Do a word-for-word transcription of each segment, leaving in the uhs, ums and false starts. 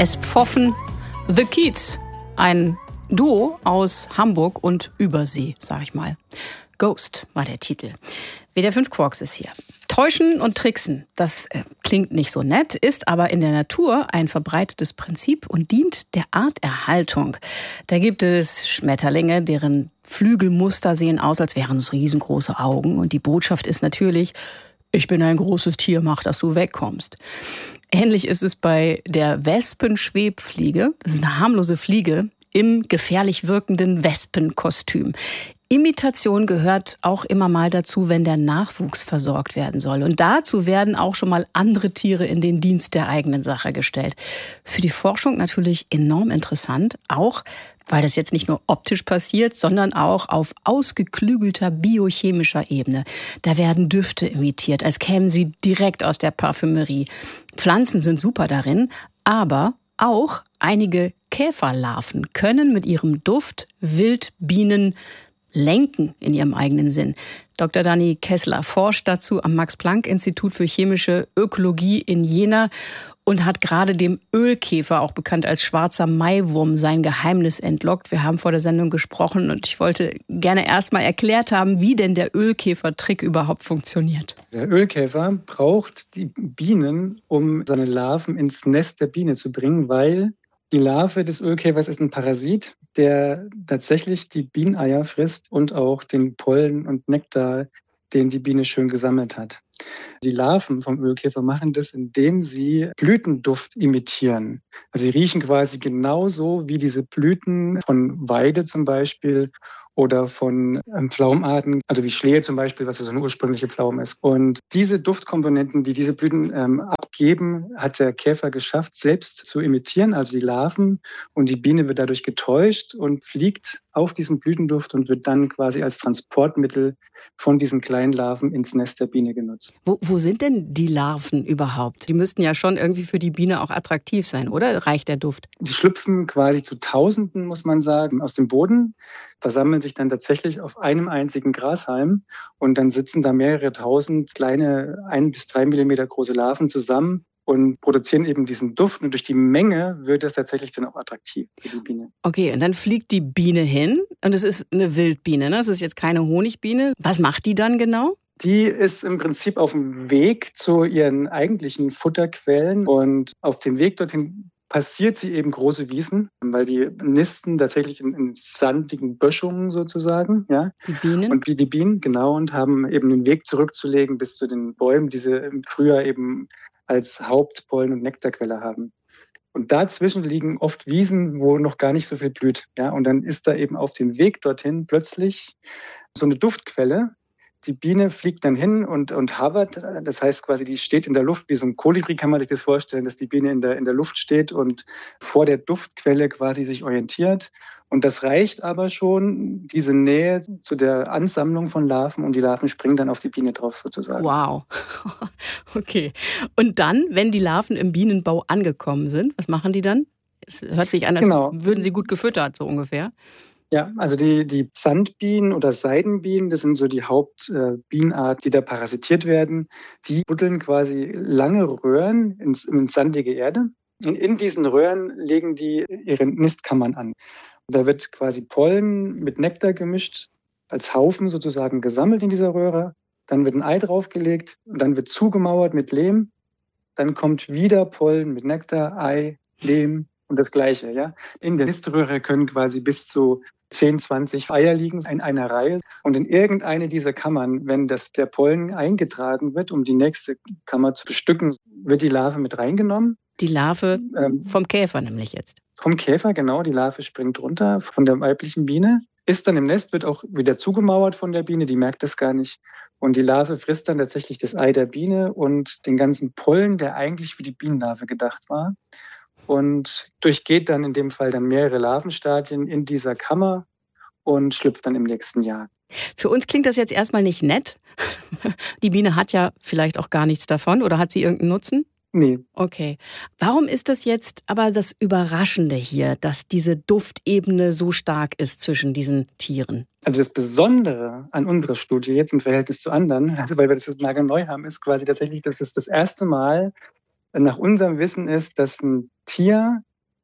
Es pfoffen The Kids, ein Duo aus Hamburg und Übersee, sag ich mal. Ghost war der Titel. W D R fünf Quarks ist hier. Täuschen und Tricksen, das äh, klingt nicht so nett, ist aber in der Natur ein verbreitetes Prinzip und dient der Arterhaltung. Da gibt es Schmetterlinge, deren Flügelmuster sehen aus, als wären es riesengroße Augen. Und die Botschaft ist natürlich: Ich bin ein großes Tier, mach, dass du wegkommst. Ähnlich ist es bei der Wespenschwebfliege. Das ist eine harmlose Fliege im gefährlich wirkenden Wespenkostüm. Imitation gehört auch immer mal dazu, wenn der Nachwuchs versorgt werden soll. Und dazu werden auch schon mal andere Tiere in den Dienst der eigenen Sache gestellt. Für die Forschung natürlich enorm interessant, auch weil das jetzt nicht nur optisch passiert, sondern auch auf ausgeklügelter biochemischer Ebene. Da werden Düfte imitiert, als kämen sie direkt aus der Parfümerie. Pflanzen sind super darin, aber auch einige Käferlarven können mit ihrem Duft Wildbienen lenken in ihrem eigenen Sinn. Doktor Dani Kessler forscht dazu am Max-Planck-Institut für chemische Ökologie in Jena und hat gerade dem Ölkäfer, auch bekannt als schwarzer Maiwurm, sein Geheimnis entlockt. Wir haben vor der Sendung gesprochen und ich wollte gerne erst mal erklärt haben, wie denn der Ölkäfer-Trick überhaupt funktioniert. Der Ölkäfer braucht die Bienen, um seine Larven ins Nest der Biene zu bringen, weil die Larve des Ölkäfers ist ein Parasit, der tatsächlich die Bieneneier frisst und auch den Pollen und Nektar, den die Biene schön gesammelt hat. Die Larven vom Ölkäfer machen das, indem sie Blütenduft imitieren. Also sie riechen quasi genauso wie diese Blüten von Weide zum Beispiel oder von ähm, Pflaumenarten, also wie Schlehe zum Beispiel, was ja so eine ursprüngliche Pflaume ist. Und diese Duftkomponenten, die diese Blüten ähm, abgeben, hat der Käfer geschafft, selbst zu imitieren, also die Larven. Und die Biene wird dadurch getäuscht und fliegt auf diesen Blütenduft und wird dann quasi als Transportmittel von diesen kleinen Larven ins Nest der Biene genutzt. Wo, wo sind denn die Larven überhaupt? Die müssten ja schon irgendwie für die Biene auch attraktiv sein, oder? Reicht der Duft? Die schlüpfen quasi zu Tausenden, muss man sagen, aus dem Boden, versammeln sich dann tatsächlich auf einem einzigen Grashalm und dann sitzen da mehrere tausend kleine, ein bis drei Millimeter große Larven zusammen und produzieren eben diesen Duft. Und durch die Menge wird es tatsächlich dann auch attraktiv für die Biene. Okay, und dann fliegt die Biene hin und es ist eine Wildbiene, ne? Es ist jetzt keine Honigbiene. Was macht die dann genau? Die ist im Prinzip auf dem Weg zu ihren eigentlichen Futterquellen und auf dem Weg dorthin passiert sie eben große Wiesen, weil die nisten tatsächlich in, in sandigen Böschungen sozusagen. Ja. Die Bienen? Und wie die Bienen, genau, und haben eben den Weg zurückzulegen bis zu den Bäumen, die sie im Frühjahr eben als Hauptpollen- und Nektarquelle haben. Und dazwischen liegen oft Wiesen, wo noch gar nicht so viel blüht. Ja. Und dann ist da eben auf dem Weg dorthin plötzlich so eine Duftquelle. Die Biene fliegt dann hin und, und hovert, das heißt quasi, die steht in der Luft, wie so ein Kolibri kann man sich das vorstellen, dass die Biene in der, in der Luft steht und vor der Duftquelle quasi sich orientiert. Und das reicht aber schon, diese Nähe zu der Ansammlung von Larven und die Larven springen dann auf die Biene drauf sozusagen. Wow, okay. Und dann, wenn die Larven im Bienenbau angekommen sind, was machen die dann? Es hört sich an, als genau. würden sie gut gefüttert, so ungefähr. Ja, also die, die Sandbienen oder Seidenbienen, das sind so die Hauptbienenarten, die da parasitiert werden. Die buddeln quasi lange Röhren ins, in sandige Erde. Und in diesen Röhren legen die ihre Nistkammern an. Und da wird quasi Pollen mit Nektar gemischt, als Haufen sozusagen gesammelt in dieser Röhre. Dann wird ein Ei draufgelegt und dann wird zugemauert mit Lehm. Dann kommt wieder Pollen mit Nektar, Ei, Lehm. Und das Gleiche, ja. In der Niströhre können quasi bis zu zehn, zwanzig Eier liegen in einer Reihe. Und in irgendeine dieser Kammern, wenn das, der Pollen eingetragen wird, um die nächste Kammer zu bestücken, wird die Larve mit reingenommen. Die Larve ähm, vom Käfer nämlich jetzt. Vom Käfer, genau. Die Larve springt runter von der weiblichen Biene, ist dann im Nest, wird auch wieder zugemauert von der Biene, die merkt das gar nicht. Und die Larve frisst dann tatsächlich das Ei der Biene und den ganzen Pollen, der eigentlich für die Bienenlarve gedacht war. Und durchgeht dann in dem Fall dann mehrere Larvenstadien in dieser Kammer und schlüpft dann im nächsten Jahr. Für uns klingt das jetzt erstmal nicht nett. Die Biene hat ja vielleicht auch gar nichts davon, oder hat sie irgendeinen Nutzen? Nee. Okay. Warum ist das jetzt aber das Überraschende hier, dass diese Duftebene so stark ist zwischen diesen Tieren? Also das Besondere an unserer Studie jetzt im Verhältnis zu anderen, also weil wir das jetzt nagelneu haben, ist quasi tatsächlich, dass es das erste Mal nach unserem Wissen ist, dass ein Tier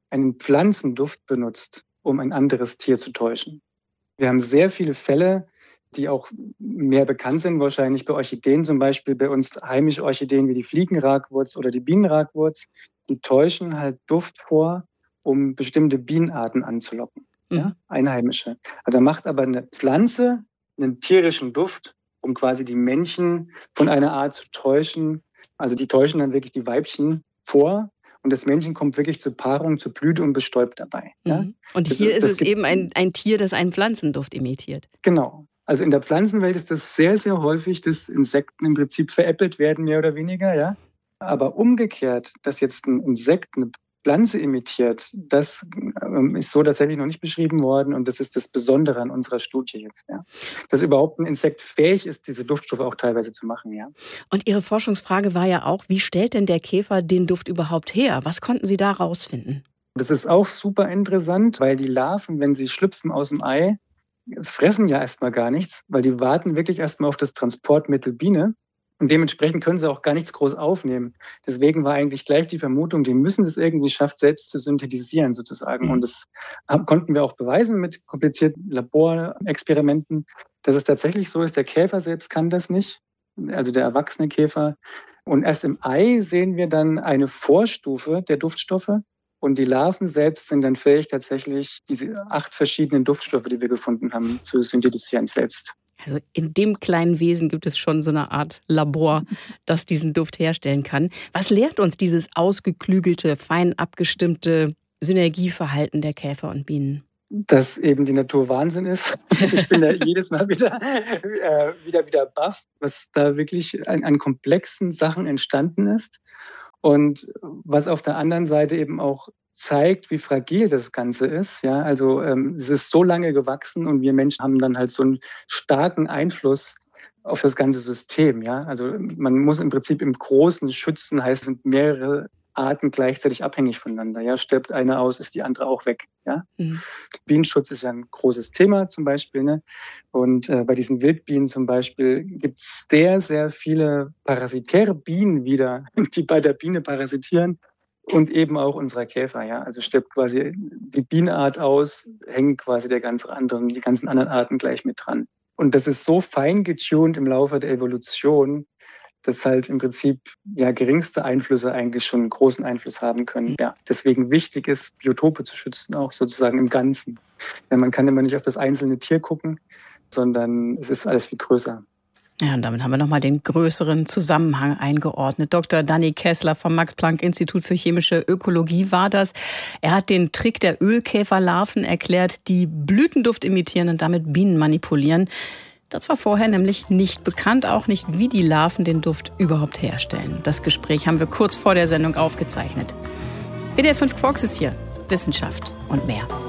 einen Pflanzenduft benutzt, um ein anderes Tier zu täuschen. Wir haben sehr viele Fälle, die auch mehr bekannt sind, wahrscheinlich bei Orchideen zum Beispiel, bei uns heimische Orchideen wie die Fliegenragwurz oder die Bienenragwurz, die täuschen halt Duft vor, um bestimmte Bienenarten anzulocken, mhm. ja, einheimische. Also da macht aber eine Pflanze einen tierischen Duft, um quasi die Männchen von einer Art zu täuschen. Also die täuschen dann wirklich die Weibchen vor. Und das Männchen kommt wirklich zur Paarung, zur Blüte und bestäubt dabei. Mhm. Ja? Und das hier ist, ist es eben ein, ein Tier, das einen Pflanzenduft imitiert. Genau. Also in der Pflanzenwelt ist das sehr, sehr häufig, dass Insekten im Prinzip veräppelt werden, mehr oder weniger. Ja? Aber umgekehrt, dass jetzt ein Insekt eine Pflanze imitiert, das ist so tatsächlich noch nicht beschrieben worden. Und das ist das Besondere an unserer Studie jetzt. Ja? Dass überhaupt ein Insekt fähig ist, diese Duftstoffe auch teilweise zu machen. Ja? Und Ihre Forschungsfrage war ja auch, wie stellt denn der Käfer den Duft überhaupt her? Was konnten Sie da rausfinden? Das ist auch super interessant, weil die Larven, wenn sie schlüpfen aus dem Ei, fressen ja erstmal gar nichts, weil die warten wirklich erstmal auf das Transportmittel Biene. Und dementsprechend können sie auch gar nichts groß aufnehmen. Deswegen war eigentlich gleich die Vermutung, die müssen es irgendwie schaffen, selbst zu synthetisieren sozusagen. Mhm. Und das haben, konnten wir auch beweisen mit komplizierten Laborexperimenten, dass es tatsächlich so ist, der Käfer selbst kann das nicht, also der erwachsene Käfer. Und erst im Ei sehen wir dann eine Vorstufe der Duftstoffe. Und die Larven selbst sind dann fähig, tatsächlich diese acht verschiedenen Duftstoffe, die wir gefunden haben, zu synthetisieren selbst. Also in dem kleinen Wesen gibt es schon so eine Art Labor, das diesen Duft herstellen kann. Was lehrt uns dieses ausgeklügelte, fein abgestimmte Synergieverhalten der Käfer und Bienen? Dass eben die Natur Wahnsinn ist. Ich bin da jedes Mal wieder, äh, wieder, wieder baff, was da wirklich an, an komplexen Sachen entstanden ist. Und was auf der anderen Seite eben auch zeigt, wie fragil das Ganze ist. Ja, also ähm, es ist so lange gewachsen und wir Menschen haben dann halt so einen starken Einfluss auf das ganze System. Ja, also man muss im Prinzip im Großen schützen, heißt, es sind mehrere Arten gleichzeitig abhängig voneinander. Ja, stirbt eine aus, ist die andere auch weg. Ja, mhm. Bienenschutz ist ja ein großes Thema zum Beispiel. Ne? Und äh, bei diesen Wildbienen zum Beispiel gibt es sehr, sehr viele parasitäre Bienen wieder, die bei der Biene parasitieren. Und eben auch unserer Käfer, ja. Also stirbt quasi die Bienenart aus, hängen quasi der ganzen anderen, die ganzen anderen Arten gleich mit dran. Und das ist so fein getuned im Laufe der Evolution, dass halt im Prinzip ja geringste Einflüsse eigentlich schon einen großen Einfluss haben können. Ja, deswegen wichtig ist, Biotope zu schützen, auch sozusagen im Ganzen. Denn man kann immer nicht auf das einzelne Tier gucken, sondern es ist alles viel größer. Ja, und damit haben wir nochmal den größeren Zusammenhang eingeordnet. Doktor Danny Kessler vom Max-Planck-Institut für chemische Ökologie war das. Er hat den Trick der Ölkäferlarven erklärt, die Blütenduft imitieren und damit Bienen manipulieren. Das war vorher nämlich nicht bekannt, auch nicht, wie die Larven den Duft überhaupt herstellen. Das Gespräch haben wir kurz vor der Sendung aufgezeichnet. W D R fünf Quarks ist hier. Wissenschaft und mehr.